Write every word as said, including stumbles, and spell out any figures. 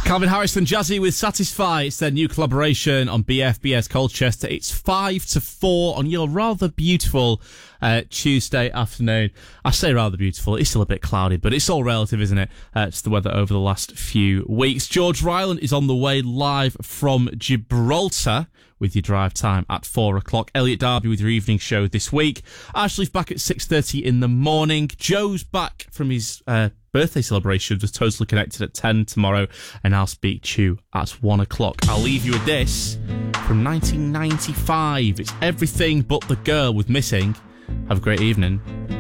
Calvin Harris and Jazzy with Satisfy. It's their new collaboration on B F B S Colchester. It's five to four on your rather beautiful uh, Tuesday afternoon. I say rather beautiful. It's still a bit cloudy, but it's all relative, isn't it? Uh, it's the weather over the last few weeks. George Ryland is on the way live from Gibraltar with your drive time at four o'clock. Elliot Darby with your evening show this week. Ashley's back at six thirty in the morning. Joe's back from his uh, birthday celebration with Totally Connected at ten tomorrow, and I'll speak to you at one o'clock. I'll leave you with this from nineteen ninety-five. It's Everything But the Girl with Missing. Have a great evening.